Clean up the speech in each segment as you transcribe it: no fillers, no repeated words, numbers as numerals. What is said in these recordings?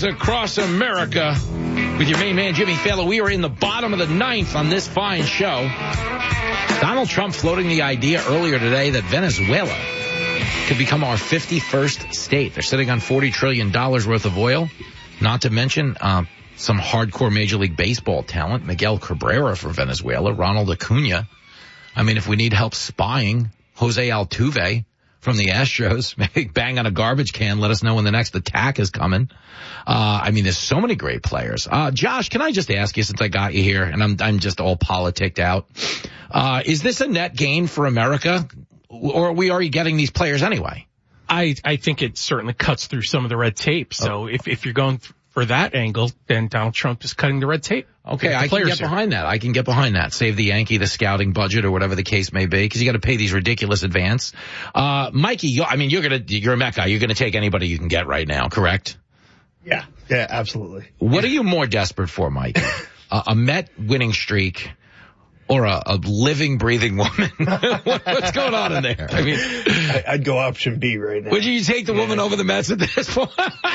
Across America with your main man, Jimmy Fallon. We are in the bottom of the ninth on this fine show. Donald Trump floating the idea earlier today that Venezuela could become our 51st state. They're sitting on $40 trillion worth of oil, not to mention some hardcore Major League Baseball talent, Miguel Cabrera from Venezuela, Ronald Acuna. I mean, if we need help spying, Jose Altuve from the Astros, maybe bang on a garbage can, let us know when the next attack is coming. I mean, there's so many great players. Josh, can I just ask you, since I got you here, and I'm just all politicked out, is this a net gain for America, or are we already getting these players anyway? I think it certainly cuts through some of the red tape. So if you're going for that angle, then Donald Trump is cutting the red tape. Okay, I can get behind that. I can get behind that. Save the Yankee, the scouting budget, or whatever the case may be, because you got to pay these ridiculous advance. Mikey, you're a Met guy. You're gonna take anybody you can get right now, correct? Yeah, absolutely. What are you more desperate for, Mikey? A Met winning streak, or a living, breathing woman? What's going on in there? I mean, I'd go option B right now. Would you take the woman over the Mets at this point?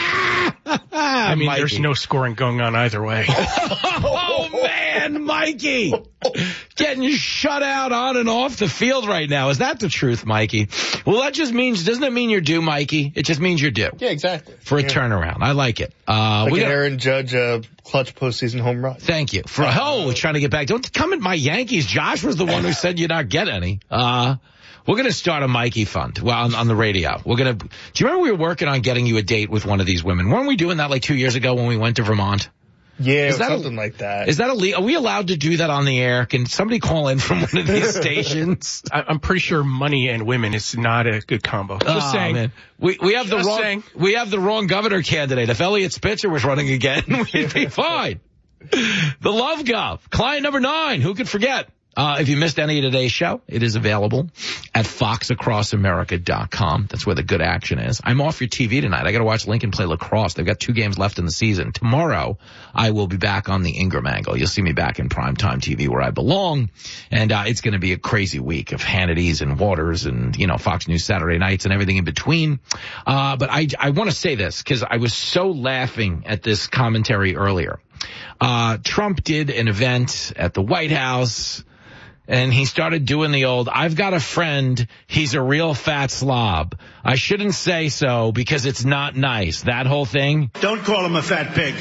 I mean, Mikey, there's no scoring going on either way. Oh, man, Mikey. Getting shut out on and off the field right now. Is that the truth, Mikey? Well, that just means, doesn't it mean you're due, Mikey? It just means you're due. Yeah, exactly. For a turnaround. I like it. Like an Aaron Judge clutch postseason home run. Thank you. We're trying to get back. Don't come at my Yankees. Josh was the one who said you'd not get any. We're going to start a Mikey fund on the radio. Do you remember we were working on getting you a date with one of these women? Weren't we doing that like 2 years ago when we went to Vermont? Yeah, something like that. Is that illegal? Are we allowed to do that on the air? Can somebody call in from one of these stations? I'm pretty sure money and women is not a good combo. Just saying. Man. We have the wrong governor candidate. If Elliot Spitzer was running again, we'd be fine. The Love Gov, client number 9. Who could forget? If you missed any of today's show, it is available at foxacrossamerica.com. That's where the good action is. I'm off your TV tonight. I got to watch Lincoln play lacrosse. They've got 2 games left in the season. Tomorrow, I will be back on the Ingram angle. You'll see me back in primetime TV where I belong. And it's going to be a crazy week of Hannity's and Waters and, Fox News Saturday nights and everything in between. But I want to say this because I was so laughing at this commentary earlier. Trump did an event at the White House. And he started doing the old, I've got a friend, he's a real fat slob. I shouldn't say so because it's not nice. That whole thing. Don't call him a fat pig.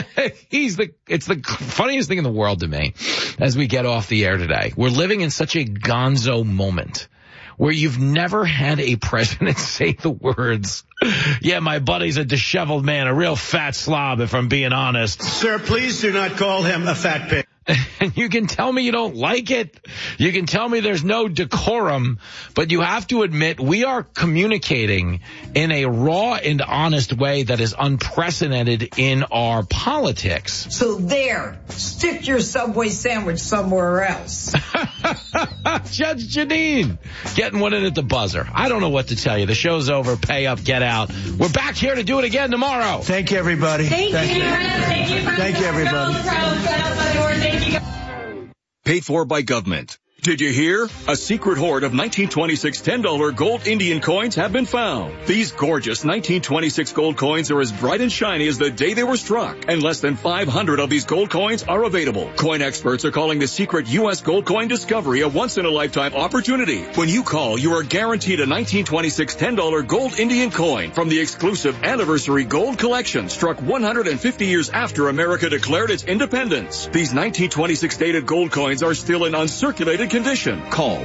It's the funniest thing in the world to me as we get off the air today. We're living in such a gonzo moment where you've never had a president say the words, yeah, my buddy's a disheveled man, a real fat slob, if I'm being honest. Sir, please do not call him a fat pig. And you can tell me you don't like it. You can tell me there's no decorum, but you have to admit we are communicating in a raw and honest way that is unprecedented in our politics. So there, stick your Subway sandwich somewhere else. Judge Janine getting one in at the buzzer. I don't know what to tell you. The show's over. Pay up, get out. We're back here to do it again tomorrow. Thank you, everybody. Thank you. Thank you, everybody. Paid for by government. Did you hear? A secret hoard of 1926 $10 gold Indian coins have been found. These gorgeous 1926 gold coins are as bright and shiny as the day they were struck, and less than 500 of these gold coins are available. Coin experts are calling the secret U.S. gold coin discovery a once-in-a-lifetime opportunity. When you call, you are guaranteed a 1926 $10 gold Indian coin from the exclusive Anniversary Gold Collection, struck 150 years after America declared its independence. These 1926 dated gold coins are still in uncirculated condition. Call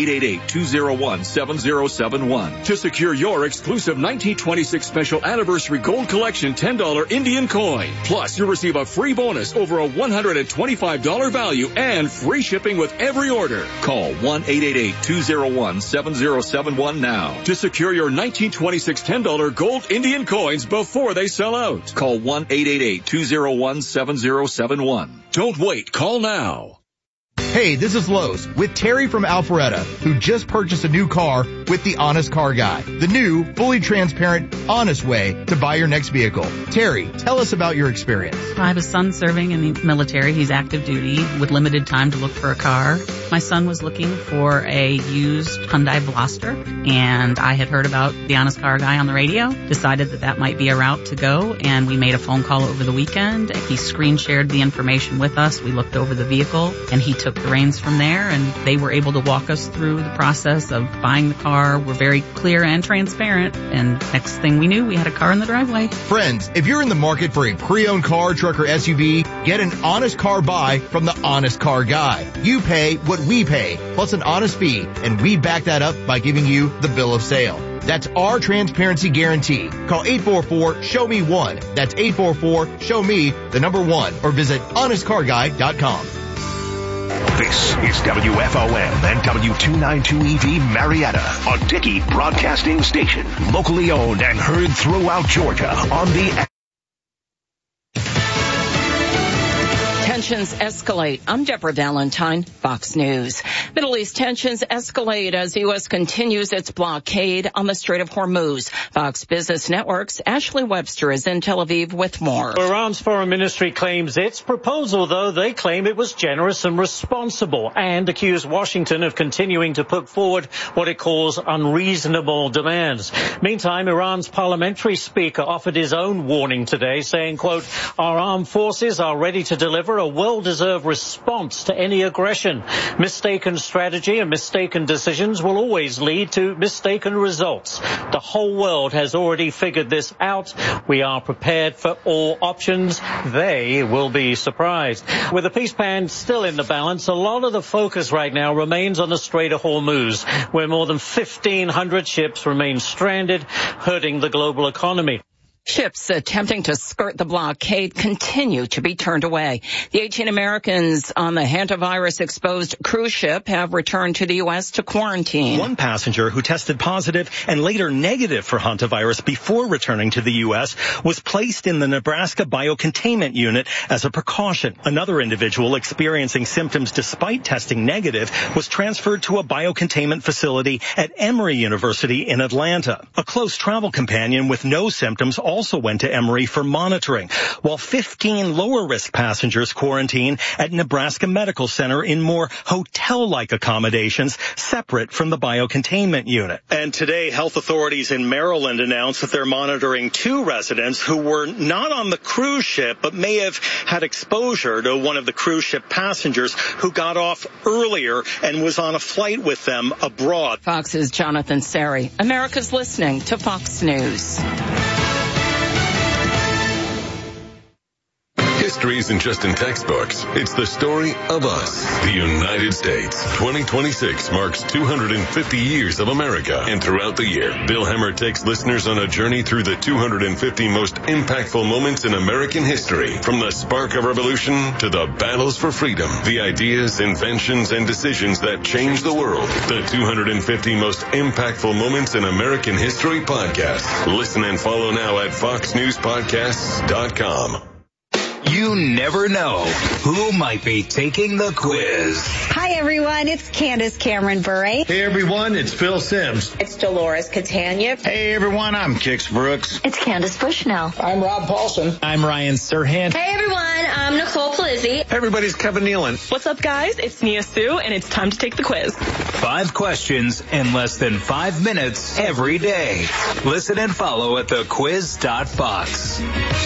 1-888-201-7071 to secure your exclusive 1926 Special Anniversary Gold Collection $10 Indian coin. Plus, you'll receive a free bonus over a $125 value and free shipping with every order. Call 1-888-201-7071 now to secure your 1926 $10 gold Indian coins before they sell out. Call 1-888-201-7071. Don't wait. Call now. Hey, this is Lowe's with Terry from Alpharetta, who just purchased a new car with the Honest Car Guy, the new, fully transparent, honest way to buy your next vehicle. Terry, tell us about your experience. I have a son serving in the military. He's active duty with limited time to look for a car. My son was looking for a used Hyundai Veloster, and I had heard about the Honest Car Guy on the radio, decided that might be a route to go, and we made a phone call over the weekend. He screen shared the information with us. We looked over the vehicle, and he took the reins from there, and they were able to walk us through the process of buying the car. We're very clear and transparent, and next thing we knew, we had a car in the driveway. Friends, if you're in the market for a pre-owned car, truck, or SUV, get an honest car buy from the Honest Car Guy. You pay what we pay, plus an honest fee, and we back that up by giving you the bill of sale. That's our transparency guarantee. Call 844-SHOW-ME-1. That's 844-SHOW-ME, the number 1, or visit honestcarguy.com. This is WFOM and W292EV Marietta, a Dickey Broadcasting Station, locally owned and heard throughout Georgia on the... Tensions escalate. I'm Deborah Valentine, Fox News. Middle East tensions escalate as the U.S. continues its blockade on the Strait of Hormuz. Fox Business Network's Ashley Webster is in Tel Aviv with more. Iran's foreign ministry claims its proposal, though they claim it was generous and responsible, and accuse Washington of continuing to put forward what it calls unreasonable demands. Meantime, Iran's parliamentary speaker offered his own warning today, saying, quote, "Our armed forces are ready to deliver a well-deserved response to any aggression. Mistaken strategy and mistaken decisions will always lead to mistaken results. The whole world has already figured this out. We are prepared for all options. They will be surprised." With the peace plan still in the balance, a lot of the focus right now remains on the Strait of Hormuz, where more than 1,500 ships remain stranded, hurting the global economy. Ships attempting to skirt the blockade continue to be turned away. The 18 Americans on the hantavirus-exposed cruise ship have returned to the U.S. to quarantine. One passenger who tested positive and later negative for hantavirus before returning to the U.S. was placed in the Nebraska biocontainment unit as a precaution. Another individual experiencing symptoms despite testing negative was transferred to a biocontainment facility at Emory University in Atlanta. A close travel companion with no symptoms also went to Emory for monitoring, while 15 lower-risk passengers quarantine at Nebraska Medical Center in more hotel-like accommodations separate from the biocontainment unit. And today, health authorities in Maryland announced that they're monitoring 2 residents who were not on the cruise ship but may have had exposure to one of the cruise ship passengers who got off earlier and was on a flight with them abroad. Fox's Jonathan Sari. America's listening to Fox News. History isn't just in textbooks. It's the story of us, the United States. 2026 marks 250 years of America. And throughout the year, Bill Hemmer takes listeners on a journey through the 250 most impactful moments in American history. From the spark of revolution to the battles for freedom, the ideas, inventions, and decisions that changed the world. The 250 most impactful moments in American history podcast. Listen and follow now at foxnewspodcasts.com. You never know who might be taking the quiz. Hi, everyone. It's Candace Cameron Bure. Hey, everyone. It's Phil Sims. It's Dolores Catania. Hey, everyone. I'm Kix Brooks. It's Candace Bushnell. I'm Rob Paulson. I'm Ryan Serhant. Hey, everyone. I'm Nicole Polizzi. Hey, everybody. It's Kevin Nealon. What's up, guys? It's Nia Sue, and it's time to take the quiz. 5 questions in less than 5 minutes every day. Listen and follow at thequiz.fox.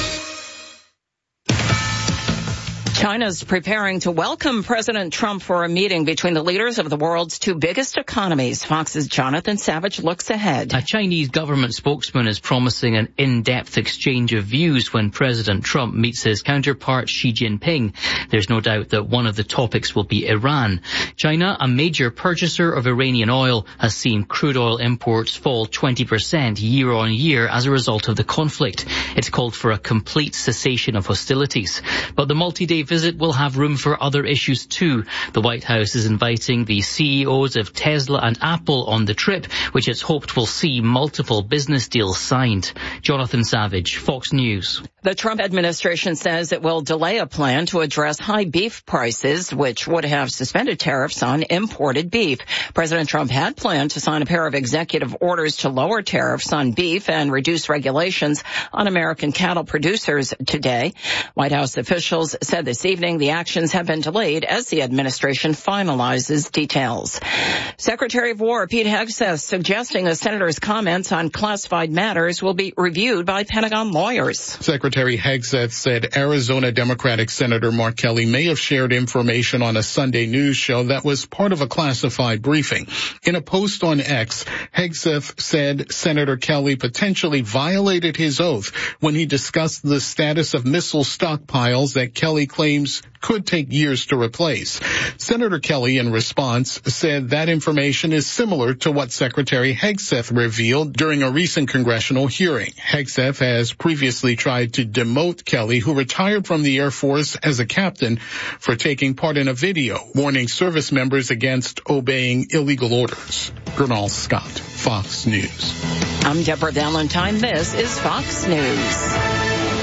China's preparing to welcome President Trump for a meeting between the leaders of the world's 2 biggest economies. Fox's Jonathan Savage looks ahead. A Chinese government spokesman is promising an in-depth exchange of views when President Trump meets his counterpart Xi Jinping. There's no doubt that one of the topics will be Iran. China, a major purchaser of Iranian oil, has seen crude oil imports fall 20% year on year as a result of the conflict. It's called for a complete cessation of hostilities. But the multi-day visit will have room for other issues too. The White House is inviting the CEOs of Tesla and Apple on the trip, which it's hoped will see multiple business deals signed. Jonathan Savage, Fox News. The Trump administration says it will delay a plan to address high beef prices, which would have suspended tariffs on imported beef. President Trump had planned to sign a pair of executive orders to lower tariffs on beef and reduce regulations on American cattle producers today. White House officials said this evening the actions have been delayed as the administration finalizes details. Secretary of War Pete Hegseth suggesting a senator's comments on classified matters will be reviewed by Pentagon lawyers. Secretary Hegseth said Arizona Democratic Senator Mark Kelly may have shared information on a Sunday news show that was part of a classified briefing. In a post on X, Hegseth said Senator Kelly potentially violated his oath when he discussed the status of missile stockpiles that Kelly claims could take years to replace. Senator Kelly, in response, said that information is similar to what Secretary Hegseth revealed during a recent congressional hearing. Hegseth has previously tried to demote Kelly, who retired from the Air Force as a captain, for taking part in a video warning service members against obeying illegal orders. Gernal Scott, Fox News. I'm Deborah Valentine. This is Fox News.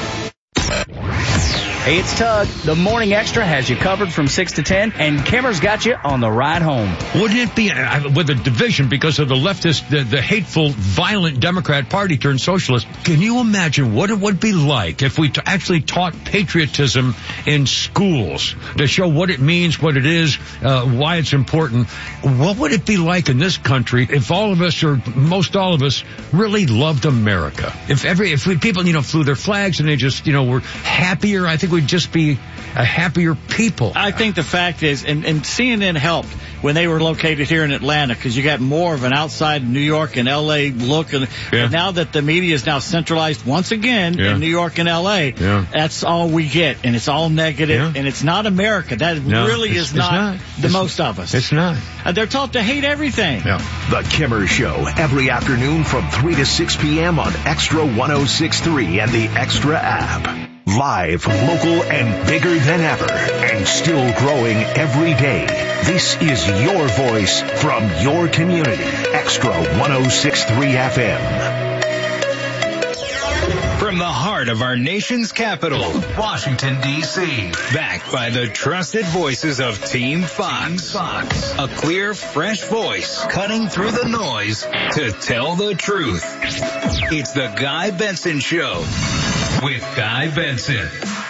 Hey, it's Tug. The Morning Extra has you covered from 6 to 10, and Kimmer's got you on the ride home. Wouldn't it be, with a division because of the leftist, the hateful, violent Democrat Party turned socialist, can you imagine what it would be like if we actually taught patriotism in schools to show what it means, what it is, why it's important? What would it be like in this country if all of us, or most all of us, really loved America? If people, flew their flags and they just, were happier, I think we'd just be a happier people. I think the fact is, and CNN helped when they were located here in Atlanta, because you got more of an outside New York and L.A. look. And now that the media is now centralized once again in New York and L.A., that's all we get, and it's all negative, and it's not America. That really is not most of us. It's not. They're taught to hate everything. The Kimmer Show, every afternoon from 3 to 6 p.m. on Extra 106.3 and the Extra app. Live, local, and bigger than ever, and still growing every day. This is your voice from your community. Extra 106.3 FM. From the heart of our nation's capital, Washington, D.C. Backed by the trusted voices of Team Fox. A clear, fresh voice cutting through the noise to tell the truth. It's the Guy Benson Show with Guy Benson.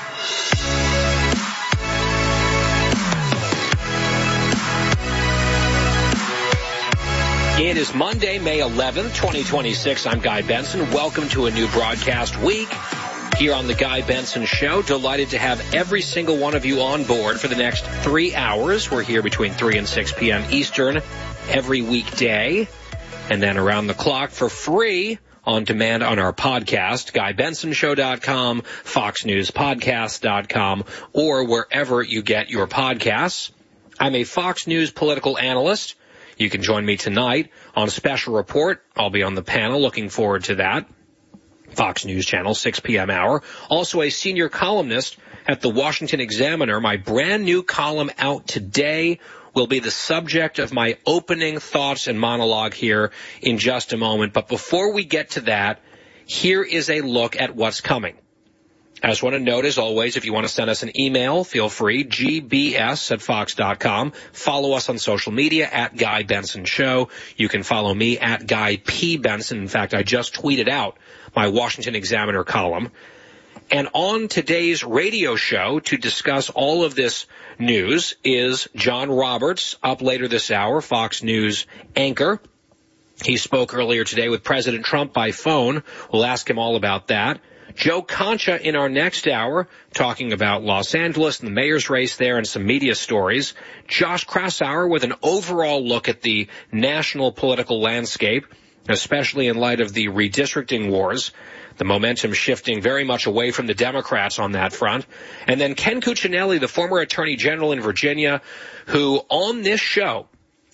It is Monday, May 11th, 2026. I'm Guy Benson. Welcome to a new broadcast week here on the Guy Benson Show. Delighted to have every single one of you on board for the next 3 hours. We're here between 3 and 6 p.m. Eastern every weekday, and then around the clock for free on demand on our podcast, GuyBensonShow.com, FoxNewsPodcast.com, or wherever you get your podcasts. I'm a Fox News political analyst. You can join me tonight on Special Report. I'll be on the panel. Looking forward to that. Fox News Channel, 6 p.m. hour. Also a senior columnist at the Washington Examiner. My brand new column out today will be the subject of my opening thoughts and monologue here in just a moment. But before we get to that, here is a look at what's coming. I just want to note, as always, if you want to send us an email, feel free, gbs@fox.com. Follow us on social media, at Guy Benson Show. You can follow me, at Guy P. Benson. In fact, I just tweeted out my Washington Examiner column. And on today's radio show to discuss all of this news is John Roberts, up later this hour, Fox News anchor. He spoke earlier today with President Trump by phone. We'll ask him all about that. Joe Concha in our next hour, talking about Los Angeles and the mayor's race there and some media stories. Josh Kraushaar with an overall look at the national political landscape, especially in light of the redistricting wars, the momentum shifting very much away from the Democrats on that front. And then Ken Cuccinelli, the former attorney general in Virginia, who on this show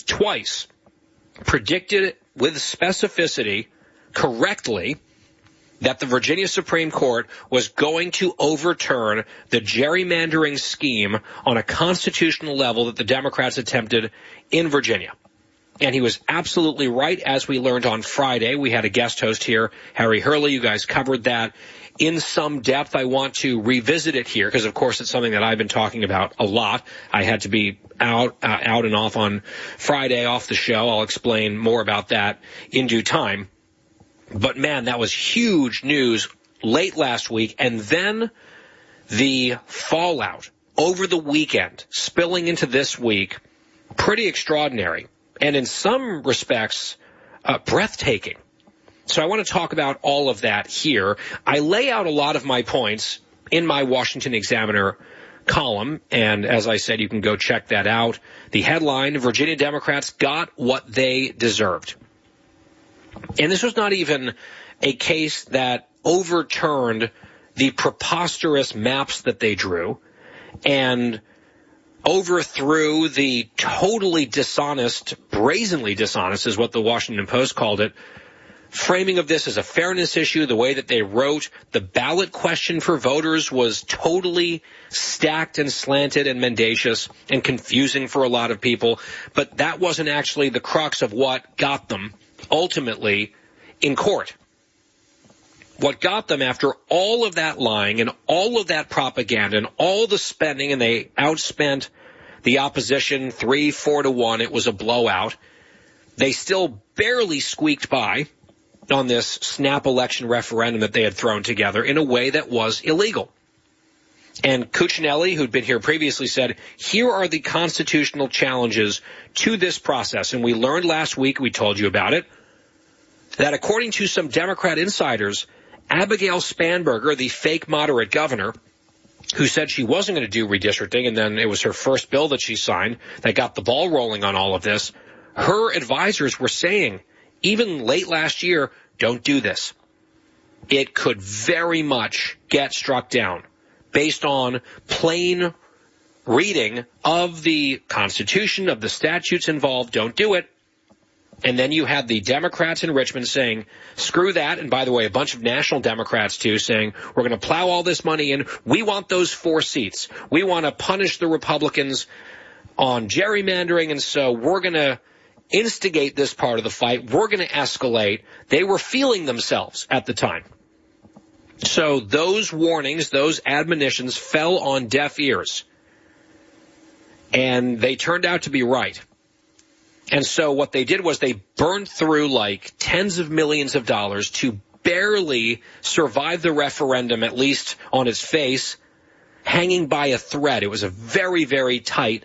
twice predicted with specificity, correctly, that the Virginia Supreme Court was going to overturn the gerrymandering scheme on a constitutional level that the Democrats attempted in Virginia. And he was absolutely right, as we learned on Friday. We had a guest host here, Harry Hurley. You guys covered that in some depth. I want to revisit it here because, of course, it's something that I've been talking about a lot. I had to be out and off on Friday, off the show. I'll explain more about that in due time. But, man, that was huge news late last week. And then the fallout over the weekend, spilling into this week, pretty extraordinary. And in some respects, breathtaking. So I want to talk about all of that here. I lay out a lot of my points in my Washington Examiner column. And as I said, you can go check that out. The headline, Virginia Democrats got what they deserved. And this was not even a case that overturned the preposterous maps that they drew and overthrew the totally dishonest, brazenly dishonest is what the Washington Post called it, framing of this as a fairness issue. The way that they wrote the ballot question for voters was totally stacked and slanted and mendacious and confusing for a lot of people. But that wasn't actually the crux of what got them ultimately in court. What got them after all of that lying and all of that propaganda and all the spending, and they outspent the opposition 3-4 to 1. It was a blowout. They still barely squeaked by on this snap election referendum that they had thrown together in a way that was illegal. And Cuccinelli, who'd been here previously, said, here are the constitutional challenges to this process. And we learned last week, we told you about it, that according to some Democrat insiders, Abigail Spanberger, the fake moderate governor, who said she wasn't going to do redistricting, and then it was her first bill that she signed that got the ball rolling on all of this, her advisors were saying, even late last year, don't do this. It could very much get struck down based on plain reading of the Constitution, of the statutes involved. Don't do it. And then you had the Democrats in Richmond saying, screw that. And by the way, a bunch of national Democrats, too, saying, we're going to plow all this money in. We want those 4 seats. We want to punish the Republicans on gerrymandering. And so we're going to instigate this part of the fight. We're going to escalate. They were feeling themselves at the time. So those warnings, those admonitions fell on deaf ears. And they turned out to be right. And so what they did was they burned through like tens of millions of dollars to barely survive the referendum, at least on its face, hanging by a thread. It was a very, very tight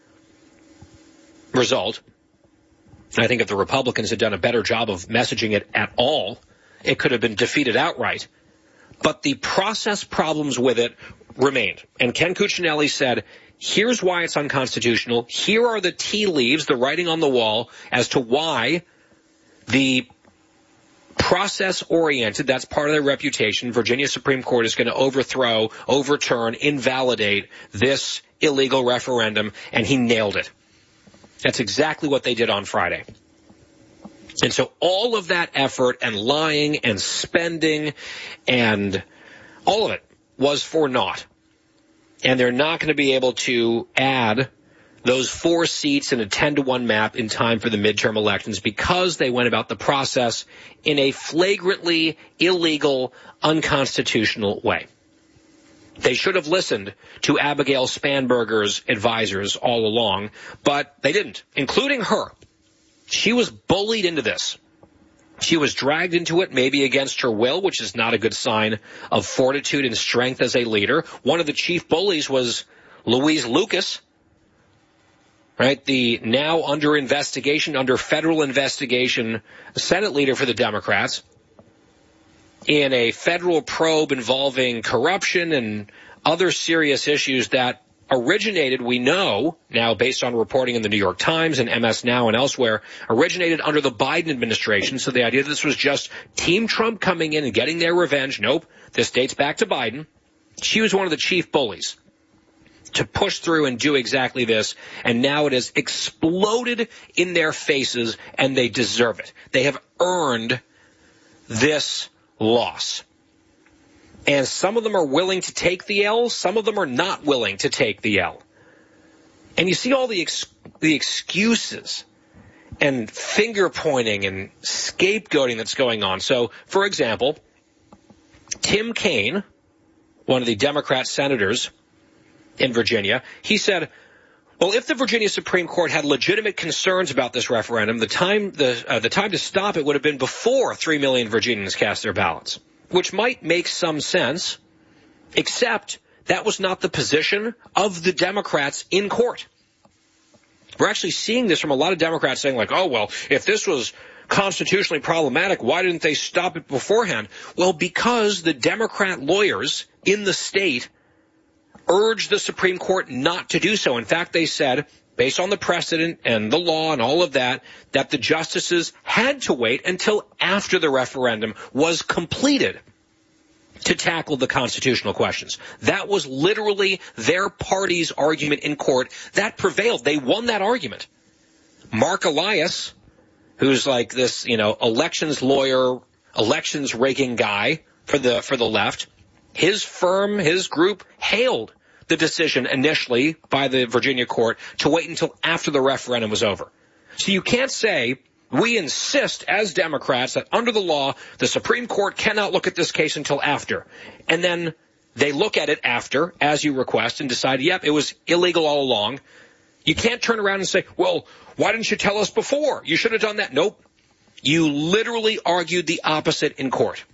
result. I think if the Republicans had done a better job of messaging it at all, it could have been defeated outright. But the process problems with it remained. And Ken Cuccinelli said, here's why it's unconstitutional. Here are the tea leaves, the writing on the wall, as to why the process-oriented, that's part of their reputation, Virginia Supreme Court is going to overthrow, overturn, invalidate this illegal referendum, and he nailed it. That's exactly what they did on Friday. And so all of that effort and lying and spending and all of it was for naught. And they're not going to be able to add those 4 seats in a 10-to-1 map in time for the midterm elections because they went about the process in a flagrantly illegal, unconstitutional way. They should have listened to Abigail Spanberger's advisors all along, but they didn't, including her. She was bullied into this. She was dragged into it, maybe against her will, which is not a good sign of fortitude and strength as a leader. One of the chief bullies was Louise Lucas, right? The now under investigation, under federal investigation, Senate leader for the Democrats, in a federal probe involving corruption and other serious issues that originated, we know, now based on reporting in the New York Times and MS Now and elsewhere, originated under the Biden administration. So the idea that this was just Team Trump coming in and getting their revenge, nope, this dates back to Biden. She was one of the chief bullies to push through and do exactly this, and now it has exploded in their faces, and they deserve it. They have earned this loss. And some of them are willing to take the L, some of them are not willing to take the L. And you see all the excuses and finger-pointing and scapegoating that's going on. So, for example, Tim Kaine, one of the Democrat senators in Virginia, he said, well, if the Virginia Supreme Court had legitimate concerns about this referendum, the time to stop it would have been before 3 million Virginians cast their ballots, which might make some sense, except that was not the position of the Democrats in court. We're actually seeing this from a lot of Democrats saying like, oh, well, if this was constitutionally problematic, why didn't they stop it beforehand? Well, because the Democrat lawyers in the state urged the Supreme Court not to do so. In fact, they said, based on the precedent and the law and all of that, that the justices had to wait until after the referendum was completed to tackle the constitutional questions. That was literally their party's argument in court. That prevailed. They won that argument. Mark Elias, who's like this, elections lawyer, elections rigging guy for the left, his firm, his group hailed the decision initially by the Virginia court to wait until after the referendum was over. So you can't say, we insist as Democrats that under the law, the Supreme Court cannot look at this case until after. And then they look at it after, as you request, and decide, yep, it was illegal all along. You can't turn around and say, well, why didn't you tell us before? You should have done that. Nope. You literally argued the opposite in court.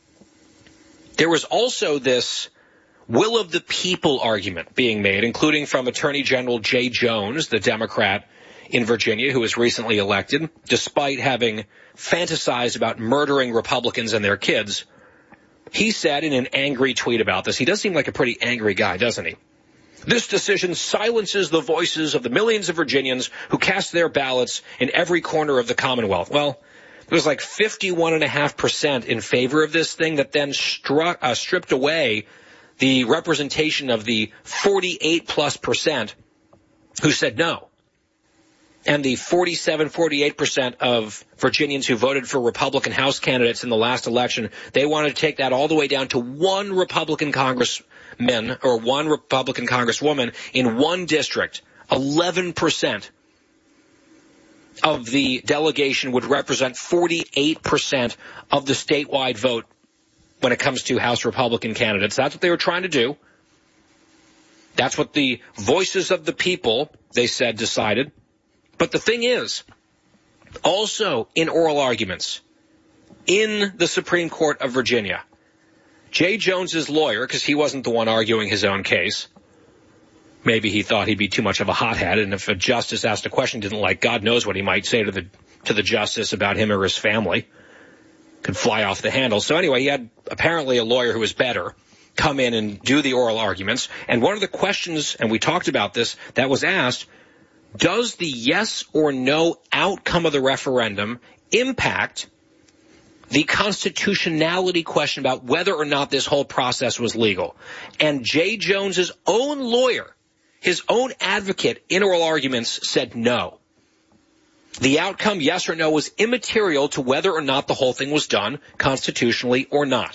There was also this will of the people argument being made, including from Attorney General Jay Jones, the Democrat in Virginia, who was recently elected, despite having fantasized about murdering Republicans and their kids. He said in an angry tweet about this, he does seem like a pretty angry guy, doesn't he? This decision silences the voices of the millions of Virginians who cast their ballots in every corner of the Commonwealth. Well, there was like 51.5% in favor of this thing that then stripped away the representation of the 48+% who said no. And the 48% of Virginians who voted for Republican House candidates in the last election, they wanted to take that all the way down to one Republican congressman or one Republican congresswoman in one district. 11% of the delegation would represent 48% of the statewide vote when it comes to House Republican candidates. That's what they were trying to do. That's what the voices of the people, they said, decided. But the thing is, also in oral arguments in the Supreme Court of Virginia, Jay Jones's lawyer, because he wasn't the one arguing his own case, maybe he thought he'd be too much of a hothead, and if a justice asked a question he didn't like, God knows what he might say to the justice about him or his family. Could fly off the handle. So anyway, he had apparently a lawyer who was better come in and do the oral arguments. And one of the questions, and we talked about this, that was asked, does the yes or no outcome of the referendum impact the constitutionality question about whether or not this whole process was legal? And Jay Jones's own lawyer, his own advocate in oral arguments said no. The outcome, yes or no, was immaterial to whether or not the whole thing was done constitutionally or not.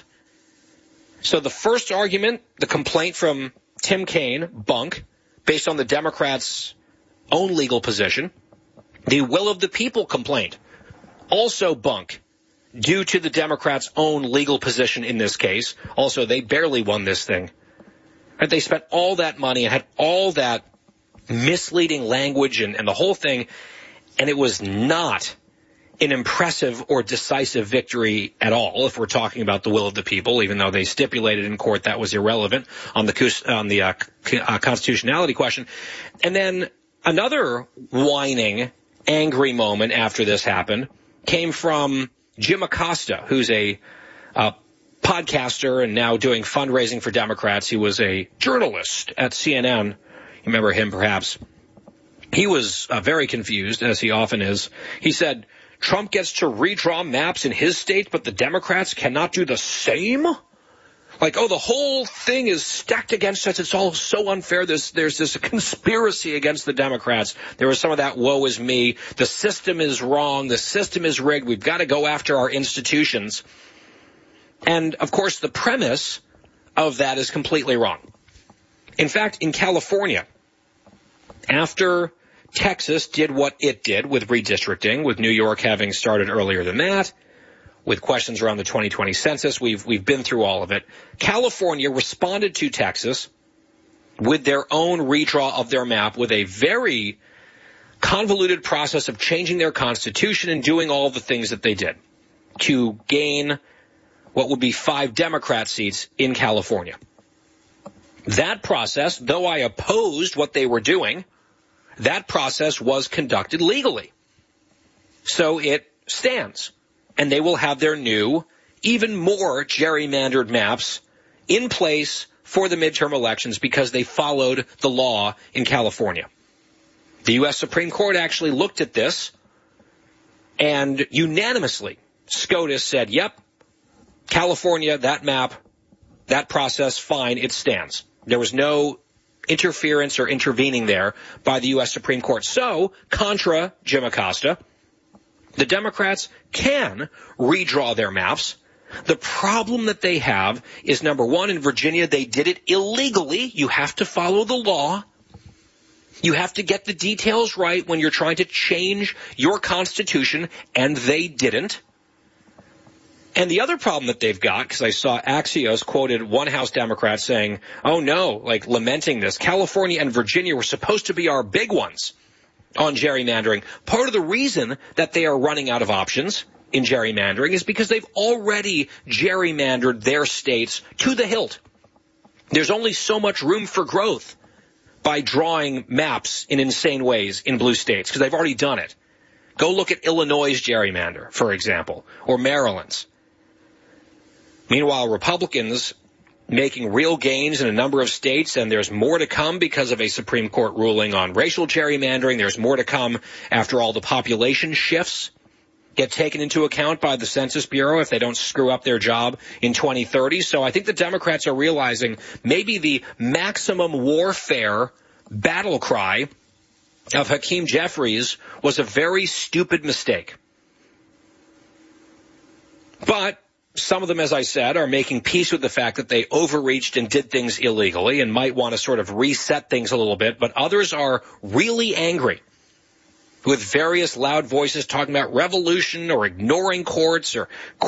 So the first argument, the complaint from Tim Kaine, bunk, based on the Democrats' own legal position. The will of the people complaint, also bunk, due to the Democrats' own legal position in this case. Also, they barely won this thing. And they spent all that money and had all that misleading language and the whole thing, and it was not an impressive or decisive victory at all, if we're talking about the will of the people, even though they stipulated in court that was irrelevant on the constitutionality question. And then another whining, angry moment after this happened came from Jim Acosta, who's a podcaster and now doing fundraising for Democrats. He was a journalist at CNN. You remember him, perhaps. He was very confused, as he often is. He said, Trump gets to redraw maps in his state, but the Democrats cannot do the same? Like, oh, the whole thing is stacked against us. It's all so unfair. There's this conspiracy against the Democrats. There was some of that woe is me. The system is wrong. The system is rigged. We've got to go after our institutions. And, of course, the premise of that is completely wrong. In fact, in California, after Texas did what it did with redistricting, with New York having started earlier than that, with questions around the 2020 census, we've been through all of it. California responded to Texas with their own redraw of their map, with a very convoluted process of changing their constitution and doing all the things that they did to gain what would be 5 Democrat seats in California. That process, though I opposed what they were doing, that process was conducted legally. So it stands. And they will have their new, even more gerrymandered maps in place for the midterm elections because they followed the law in California. The U.S. Supreme Court actually looked at this and unanimously, SCOTUS said, yep, California, that map, that process, fine, it stands. There was no interference or intervening there by the U.S. Supreme Court. So, contra Jim Acosta, the Democrats can redraw their maps. The problem that they have is, number one, in Virginia, they did it illegally. You have to follow the law. You have to get the details right when you're trying to change your constitution, and they didn't. And the other problem that they've got, because I saw Axios quoted one House Democrat saying, oh no, like lamenting this, California and Virginia were supposed to be our big ones on gerrymandering. Part of the reason that they are running out of options in gerrymandering is because they've already gerrymandered their states to the hilt. There's only so much room for growth by drawing maps in insane ways in blue states, because they've already done it. Go look at Illinois' gerrymander, for example, or Maryland's. Meanwhile, Republicans making real gains in a number of states, and there's more to come because of a Supreme Court ruling on racial gerrymandering. There's more to come after all the population shifts get taken into account by the Census Bureau if they don't screw up their job in 2030. So I think the Democrats are realizing maybe the maximum warfare battle cry of Hakeem Jeffries was a very stupid mistake. But some of them, as I said, are making peace with the fact that they overreached and did things illegally and might want to sort of reset things a little bit. But others are really angry, with various loud voices talking about revolution or ignoring courts or